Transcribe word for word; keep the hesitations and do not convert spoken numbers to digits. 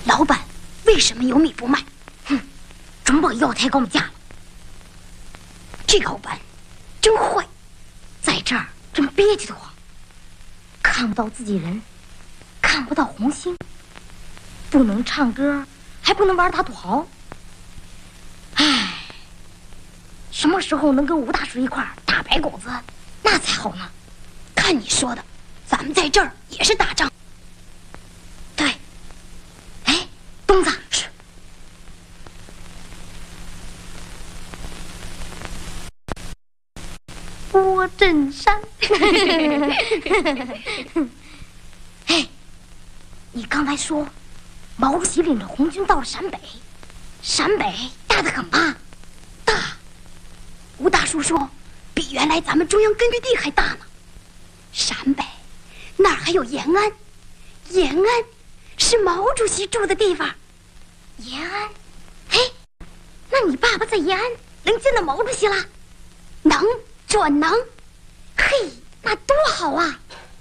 老板为什么有米不卖？哼，准把药材给我们架了。这个老板真坏，在这儿真憋屈的慌，看不到自己人，看不到红星，不能唱歌，还不能玩打土豪。唉，什么时候能跟吴大叔一块儿打白狗子，那才好呢。看你说的，咱们在这儿也是打仗。对，哎，东子是。郭振山，哎，你刚才说毛主席领着红军到了陕北，陕北大得很吧？大。吴大叔说，比原来咱们中央根据地还大呢。陕北那儿还有延安，延安是毛主席住的地方。延安，嘿，那你爸爸在延安能见到毛主席了？能。转能，嘿，那多好啊！